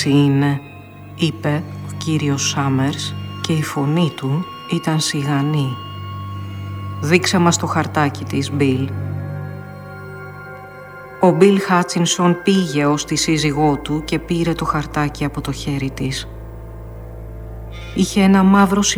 είναι», είπε ο κύριος Σάμερς και η φωνή του ήταν σιγανή. «Δείξε μας το χαρτάκι της, Μπιλ». Ο Μπιλ Χάτσινσον πήγε ως τη σύζυγό του και πήρε το χαρτάκι από το χέρι της. Είχε ένα μαύρο